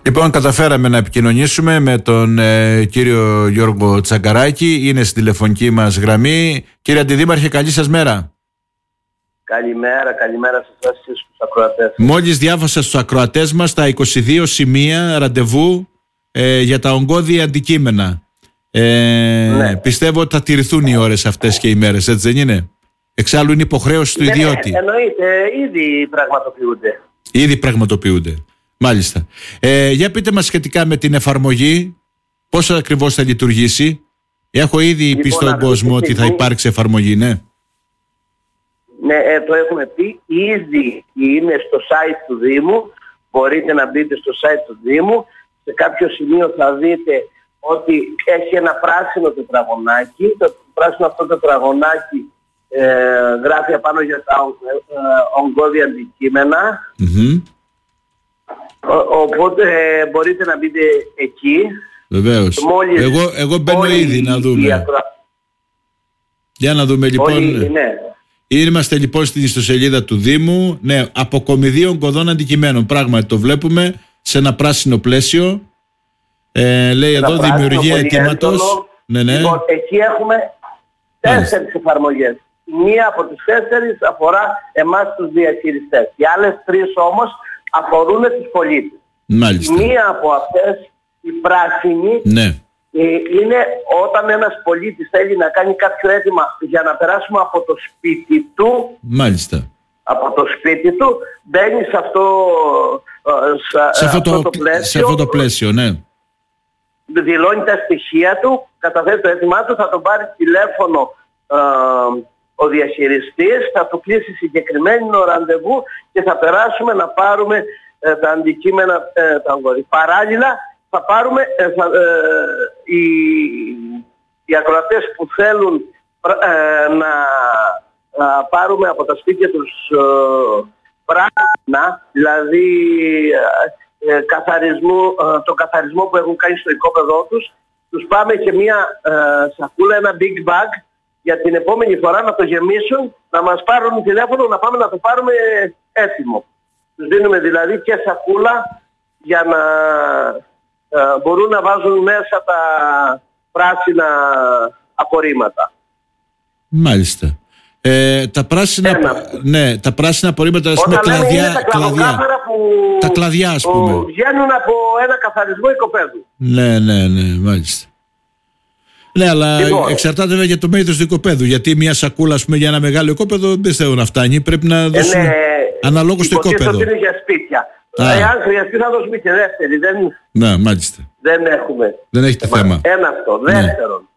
Λοιπόν, καταφέραμε να επικοινωνήσουμε με τον κύριο Γιώργο Τσαγκαράκη. Είναι στη τηλεφωνική μας γραμμή. Κύριε Αντιδήμαρχε, καλή σας μέρα. Καλημέρα σε εσάς και στους ακροατές. Μόλις διάβασα στους ακροατές μας τα 22 σημεία ραντεβού για τα ογκώδη αντικείμενα. Ναι. Πιστεύω ότι θα τηρηθούν οι ώρες αυτές και οι μέρες, έτσι δεν είναι? Εξάλλου είναι υποχρέωση του ιδιώτη. Εννοείται, ήδη πραγματοποιούνται. Μάλιστα. Για πείτε μας σχετικά με την εφαρμογή, πώς ακριβώς θα λειτουργήσει. Έχω ήδη πει στον κόσμο ότι θα υπάρξει εφαρμογή, ναι. Ναι, το έχουμε πει. Ήδη είναι στο site του Δήμου. Μπορείτε να μπείτε στο site του Δήμου. Σε κάποιο σημείο θα δείτε ότι έχει ένα πράσινο τετραγωνάκι. Το πράσινο αυτό τετραγωνάκι γράφει απάνω για τα ογκώδη αντικείμενα. Οπότε μπορείτε να μπείτε εκεί. Βεβαίως. Εγώ μπαίνω ήδη να δούμε. Για να δούμε λοιπόν. Είμαστε λοιπόν στην ιστοσελίδα του Δήμου. Ναι, αποκομιδή ογκωδών αντικειμένων. Πράγματι το βλέπουμε σε ένα πράσινο πλαίσιο. Λέει εδώ δημιουργία αιτήματος. Ναι. Λοιπόν, εκεί έχουμε 4 εφαρμογές. Μία από τις 4 αφορά εμάς τους διαχειριστές. Οι άλλες 3 όμως αφορούν τους πολίτες. Μάλιστα. Μία από αυτές, η πράσινη, είναι όταν ένας πολίτης θέλει να κάνει κάποιο αίτημα για να περάσουμε από το σπίτι του. Μάλιστα. Από το σπίτι του μπαίνει σε αυτό το πλαίσιο. Ναι. Δηλώνει τα στοιχεία του, καταθέτει το αίτημά του, θα τον πάρει τηλέφωνο ο διαχειριστής, θα του κλείσει συγκεκριμένο ραντεβού και θα περάσουμε να πάρουμε τα αντικείμενα τα ογκώδη. Παράλληλα θα πάρουμε οι ακροατές που θέλουν να πάρουμε από τα σπίτια τους πράσινα, δηλαδή το καθαρισμό που έχουν κάνει στο οικόπεδό τους, τους πάμε και μια σακούλα, ένα big bag, για την επόμενη φορά να το γεμίσουν, να μας πάρουν τηλέφωνο, να πάμε να το πάρουμε έτοιμο. Τους δίνουμε δηλαδή και σακούλα για να μπορούν να βάζουν μέσα τα πράσινα απορρίμματα. Μάλιστα. Τα πράσινα απορρίμματα, ας πούμε, τα κλαδιά, ας πούμε. Βγαίνουν από ένα καθαρισμό οικοπαίδου. Ναι, μάλιστα. Ναι, αλλά εξαρτάται βέβαια για το μέγεθος του οικοπαίδου. Γιατί μια σακούλα, ας πούμε, για ένα μεγάλο οικόπεδο δεν πιστεύω να φτάνει. Πρέπει να δώσουμε αναλόγως το οικόπεδο. Αυτό είναι για σπίτια. Εάν χρειαστεί θα δώσουμε και δεύτερη. Ναι, μάλιστα. Δεν έχουμε. Δεν έχετε θέμα. Ένα αυτό. Δεύτερον,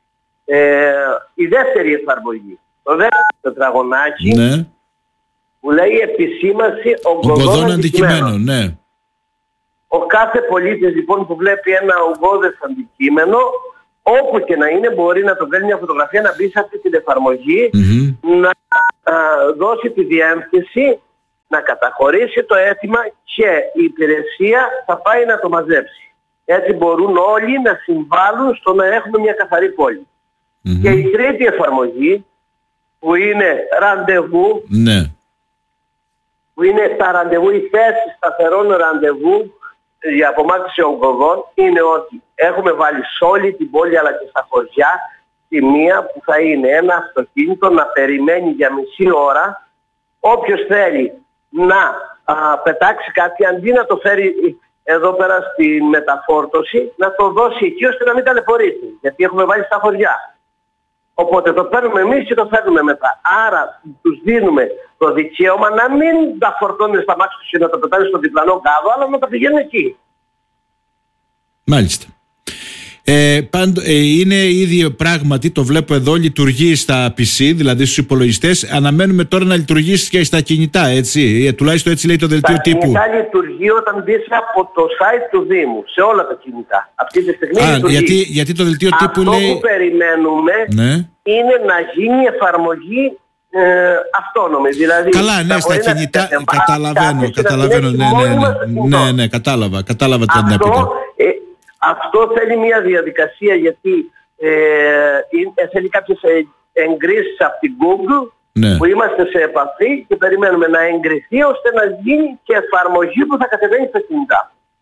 η δεύτερη εφαρμογή. Το δεύτερο τετραγωνάκι που λέει επισήμανση ογκωδών αντικειμένων. Ναι. Ο κάθε πολίτης λοιπόν που βλέπει ένα ογκώδες αντικείμενο, όπου και να είναι, μπορεί να το βγάλει μια φωτογραφία, να μπει σε αυτή την εφαρμογή, να δώσει τη διεύθυνση, να καταχωρήσει το αίτημα και η υπηρεσία θα πάει να το μαζέψει. Έτσι μπορούν όλοι να συμβάλλουν στο να έχουμε μια καθαρή πόλη. Και η τρίτη εφαρμογή, που είναι ραντεβού, που είναι τα ραντεβού, οι θέσεις σταθερών ραντεβού για απομάκρυνση ογκωδών, είναι ότι έχουμε βάλει σε όλη την πόλη αλλά και στα χωριά σημεία που θα είναι ένα αυτοκίνητο να περιμένει για μισή ώρα. Όποιος θέλει να πετάξει κάτι, αντί να το φέρει εδώ πέρα στη μεταφόρτωση, να το δώσει εκεί ώστε να μην ταλαιπωρήσει, γιατί έχουμε βάλει στα χωριά. Οπότε το παίρνουμε εμείς και το φέρνουμε μετά. Άρα τους δίνουμε το δικαίωμα να μην τα φορτώνουν στα μάξια τους και να τα πετάνε στο διπλανό κάδο, αλλά να τα πηγαίνουν εκεί. Μάλιστα. Είναι ήδη πράγματι, το βλέπω εδώ, λειτουργεί στα PC, δηλαδή στους υπολογιστές. Αναμένουμε τώρα να λειτουργήσει και στα κινητά, έτσι. Τουλάχιστον έτσι λέει το δελτίο τύπου. Τα κινητά λειτουργεί όταν μπεις από το site του Δήμου, σε όλα τα κινητά. Αυτή τη στιγμή λειτουργεί. Γιατί το δελτίο τύπου λέει... Αυτό που περιμένουμε είναι να γίνει εφαρμογή αυτόνομη. Δηλαδή, καλά, ναι, στα κινητά. Καταλαβαίνω. Ναι, κατάλαβα τι να πείτε. Αυτό θέλει μια διαδικασία, γιατί θέλει κάποιες εγκρίσεις από την Google, που είμαστε σε επαφή και περιμένουμε να εγκριθεί ώστε να γίνει και εφαρμογή που θα κατεβαίνει στα κινητά.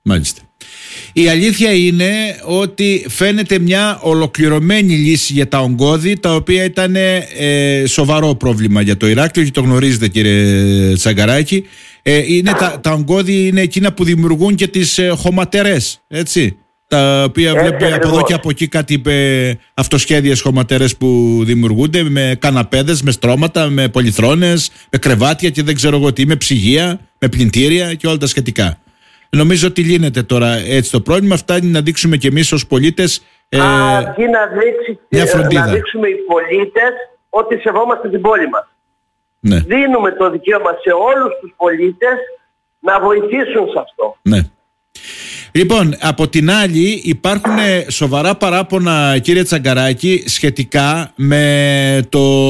Μάλιστα. Η αλήθεια είναι ότι φαίνεται μια ολοκληρωμένη λύση για τα ογκώδη, τα οποία ήταν σοβαρό πρόβλημα για το Ηράκλειο και το γνωρίζετε, κύριε Τσαγκαράκη. Είναι τα ογκώδη είναι εκείνα που δημιουργούν και τις χωματερές, έτσι, τα οποία βλέπουμε από εδώ και από εκεί κάτι αυτοσχέδιες χωματερές που δημιουργούνται με καναπέδες, με στρώματα, με πολυθρόνες, με κρεβάτια και δεν ξέρω εγώ τι, με ψυγεία, με πλυντήρια και όλα τα σχετικά. Νομίζω ότι λύνεται τώρα έτσι το πρόβλημα. Φτάνει να δείξουμε κι εμείς ως πολίτες μια φροντίδα. Να δείξουμε οι πολίτες ότι σεβόμαστε την πόλη μας. Ναι. Δίνουμε το δικαίωμα σε όλους τους πολίτες να βοηθήσουν σε αυτό. Ναι. Λοιπόν, από την άλλη υπάρχουν σοβαρά παράπονα, κύριε Τσαγκαράκη, σχετικά με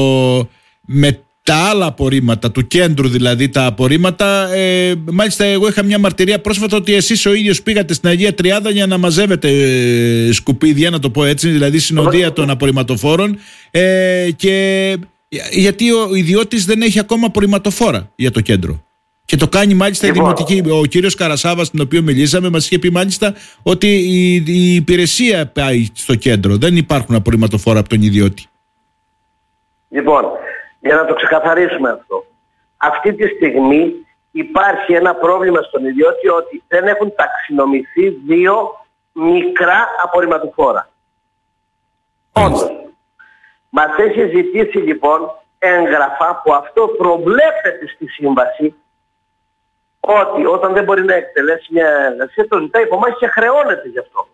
τα άλλα απορρίμματα του κέντρου, δηλαδή τα απορρίμματα. Μάλιστα εγώ είχα μια μαρτυρία πρόσφατα ότι εσείς ο ίδιος πήγατε στην Αγία Τριάδα για να μαζεύετε σκουπίδια, να το πω έτσι, δηλαδή συνοδεία των απορριμματοφόρων, και γιατί ο ιδιώτης δεν έχει ακόμα απορριμματοφόρα για το κέντρο. Και το κάνει μάλιστα η Δημοτική. Ο κύριος Καρασάβας, τον οποίο μιλήσαμε, μας είχε πει μάλιστα ότι η υπηρεσία πάει στο κέντρο. Δεν υπάρχουν απορριμματοφόρα από τον ιδιώτη. Λοιπόν, για να το ξεκαθαρίσουμε αυτό. Αυτή τη στιγμή υπάρχει ένα πρόβλημα στον ιδιώτη ότι δεν έχουν ταξινομηθεί 2 μικρά απορριμματοφόρα. Όντως. Μας έχει ζητήσει λοιπόν έγγραφα που αυτό προβλέπεται στη σύμβαση, ότι όταν δεν μπορεί να εκτελέσει μια εργασία το ζητάει από εμάς και χρεώνεται γι' αυτό.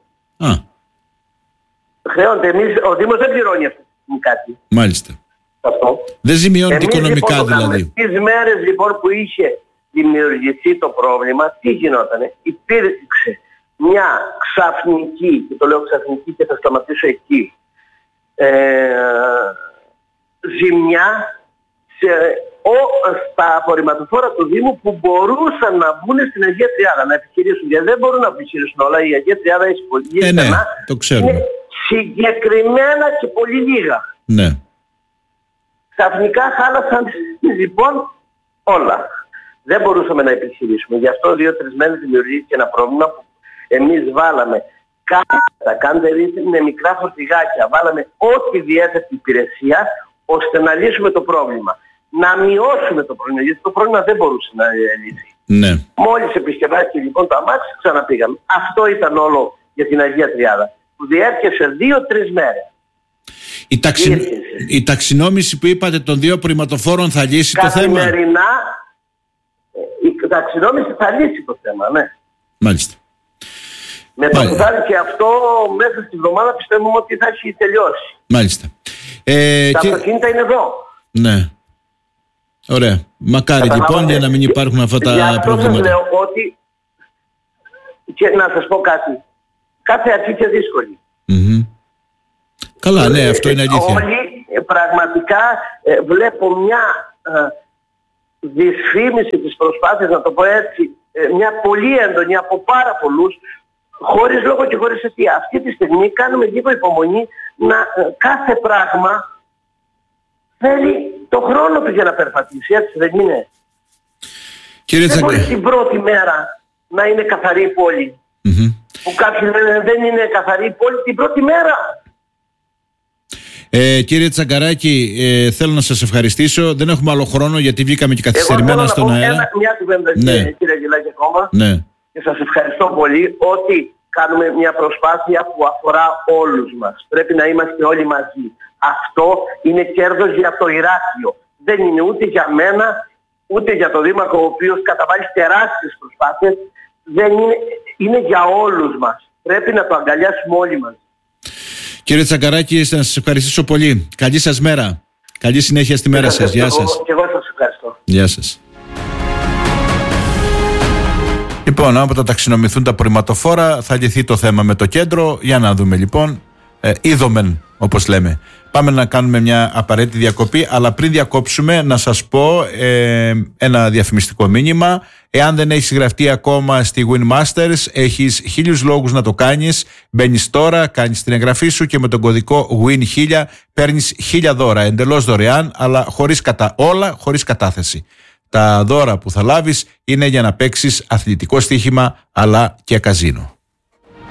Χρεώνεται. Ο Δήμος δεν πληρώνει αυτή τη στιγμή κάτι. Μάλιστα. Αυτό. Δεν ζημιώνεται οικονομικά λοιπόν, δηλαδή. Τις μέρες λοιπόν που είχε δημιουργηθεί το πρόβλημα, τι γινότανε? Υπήρξε μια ξαφνική, και το λέω ξαφνική και θα σταματήσω εκεί, ζημιά στα απορριμματοφόρα του Δήμου που μπορούσαν να μπουν στην Αγία Τριάδα, να επιχειρήσουν. Γιατί δεν μπορούν να επιχειρήσουν όλα. Η Αγία Τριάδα έχει πολύ λίγα. Ναι, το ξέρουμε. Είναι συγκεκριμένα και πολύ λίγα. Ναι. Ξαφνικά χάλασαν λοιπόν όλα. Δεν μπορούσαμε να επιχειρήσουμε. Γι' αυτό 2-3 μέρες δημιουργήθηκε ένα πρόβλημα που εμείς βάλαμε κάντε με μικρά φορτηγάκια. Βάλαμε ό,τι διέθετε υπηρεσία ώστε να λύσουμε το πρόβλημα. Να μειώσουμε το πρόβλημα, γιατί το πρόβλημα δεν μπορούσε να λύσει. Ναι. Μόλις επισκευάστηκε λοιπόν το αμάξι, ξαναπήγαμε. Αυτό ήταν όλο για την Αγία Τριάδα, που διέρχεσε 2-3 μέρες. Η ταξινόμηση που είπατε των 2 απορριμματοφόρων θα λύσει το θέμα? Καθημερινά η ταξινόμηση θα λύσει το θέμα, ναι. Μάλιστα. Με το που θα είναι και αυτό μέσα στη εβδομάδα πιστεύουμε ότι θα έχει τελειώσει. Μάλιστα. Τα αυτοκίνητα είναι εδώ. Ναι. Ωραία. Μακάρι λοιπόν για να μην υπάρχουν αυτά τα προβλήματα. Αυτό σας λέω ότι, και να σας πω κάτι, κάθε αρχή και δύσκολη. Καλά, ναι, αυτό είναι αλήθεια. Όλοι πραγματικά βλέπω μια δυσφήμιση της προσπάθειας, να το πω έτσι, μια πολύ έντονη από πάρα πολλούς, χωρίς λόγο και χωρίς αιτία. Αυτή τη στιγμή κάνουμε λίγο υπομονή να κάθε πράγμα θέλει το χρόνο του για να περπατήσει, έτσι δεν είναι? Δεν μπορεί την πρώτη μέρα να είναι καθαρή η πόλη. Που κάποιοι δεν είναι καθαρή η πόλη την πρώτη μέρα. Κύριε Τσαγκαράκη, θέλω να σας ευχαριστήσω. Δεν έχουμε άλλο χρόνο γιατί βγήκαμε και καθυστερημένα στον αέρα. Μια κουβέντα, κύριε Αγγελάκη, ακόμα. Ναι. Και σας ευχαριστώ πολύ ότι κάνουμε μια προσπάθεια που αφορά όλους μας. Πρέπει να είμαστε όλοι μαζί. Αυτό είναι κέρδος για το Ηράκλειο. Δεν είναι ούτε για μένα, ούτε για τον Δήμαρχο, ο οποίος καταβάλει τεράστιες προσπάθειες. Δεν είναι για όλους μας. Πρέπει να το αγκαλιάσουμε όλοι μας. Κύριε Τσαγκαράκη, να σας ευχαριστήσω πολύ. Καλή σας μέρα. Καλή συνέχεια στη μέρα σας. Γεια σας. Και εγώ σας ευχαριστώ. Γεια σας. Λοιπόν, όποτε ταξινομηθούν τα απορριμματοφόρα θα λυθεί το θέμα με το κέντρο. Για να δούμε λοιπόν. Είδομεν, όπως λέμε. Πάμε να κάνουμε μια απαραίτητη διακοπή, αλλά πριν διακόψουμε να σας πω ένα διαφημιστικό μήνυμα. Εάν δεν έχεις γραφτεί ακόμα στη Winmasters, έχεις 1000 λόγους να το κάνεις. Μπαίνεις τώρα, κάνεις την εγγραφή σου και με τον κωδικό WIN1000 παίρνεις 1000 δώρα, εντελώς δωρεάν, αλλά χωρίς όλα χωρίς κατάθεση. τα δώρα που θα λάβεις είναι για να παίξεις αθλητικό στοίχημα αλλά και καζίνο.